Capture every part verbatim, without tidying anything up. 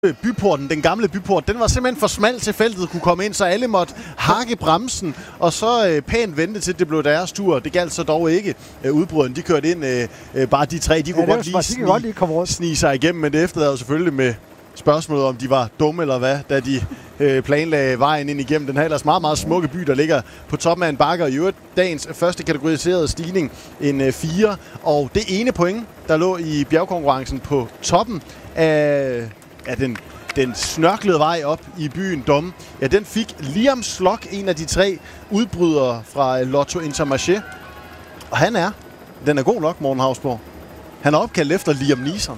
byporten, den gamle byport, den var simpelthen for smal til feltet kunne komme ind, så alle måtte hakke bremsen, og så øh, pænt vente til det blev deres tur. Det galt så dog ikke. Øh, udbryderne, de kørte ind, øh, øh, bare de tre, de kunne ja, godt lige, de snige, godt lige komme rundt. snige sig igennem, men det efterlader jo selvfølgelig med spørgsmålet, om de var dumme eller hvad, da de øh, planlagde vejen ind igennem den her ellers meget, meget smukke by, der ligger på toppen af en bakke, og i øvrigt dagens første kategoriserede stigning, en øh, fire, og det ene point, der lå i bjergkonkurrencen på toppen af, af den Den snørklede vej op i byen Dom, ja, den fik Liam Slock, en af de tre udbrydere fra Lotto Intermarché. Og han er, den er god nok, Morten Hausborg. Han er opkaldt efter Liam Neeson.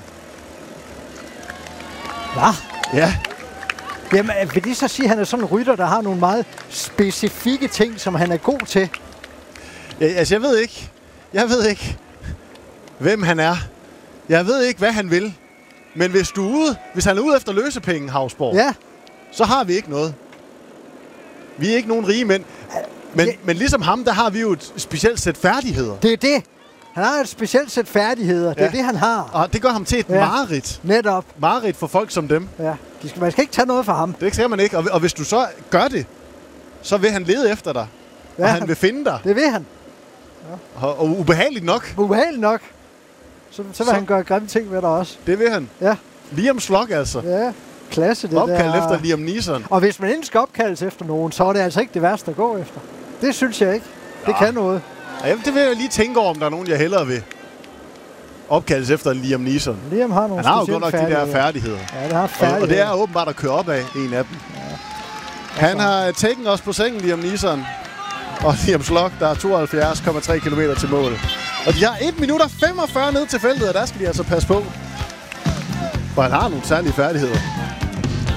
Hvad? Ja. Jamen, vil det så sige, at han er sådan en rytter, der har nogle meget specifikke ting, som han er god til? Ja, altså, jeg ved ikke. Jeg ved ikke, hvem han er. Jeg ved ikke, hvad han vil. Men hvis du er ude, hvis han er ude efter løsepenge, Hausborg, ja, så har vi ikke noget. Vi er ikke nogen rige mænd. Men, ja. men ligesom ham, der har vi jo et specielt sæt færdigheder. Det er det. Han har et specielt sæt færdigheder. Det ja. er det, han har. Og det gør ham til et ja. mareridt. Netop. Mareridt for folk som dem. Ja. De skal, man skal ikke tage noget fra ham. Det skal man ikke. Og, og hvis du så gør det, så vil han lede efter dig. Ja, og han, han vil finde dig. Det vil han. Ja. Og, og ubehageligt nok. Ubehageligt nok. Så, så vil så. han gøre grimme ting ved dig også. Det vil han. Ja. Liam Slock altså. Ja, klasse det opkaldt der. efter Liam Neeson. Og hvis man ikke skal opkaldes efter nogen, så er det altså ikke det værste at gå efter. Det synes jeg ikke. Det ja. kan noget. Ja, det vil jeg lige tænke over, om der er nogen, jeg hellere vil opkaldes efter Liam Neeson. Liam har nogle Han har jo godt nok de der færdigheder. Ja, det har færdigheder. Og, og det er åbenbart at køre op af en af dem. Ja. Han har taget os på sengen, Liam Neeson. Og Liam Slock, der er tooghalvfjerds komma tre kilometer til mål. Og de har et minut og femogfyrre ned til feltet, og der skal de altså passe på. For han har nogle særlige færdigheder.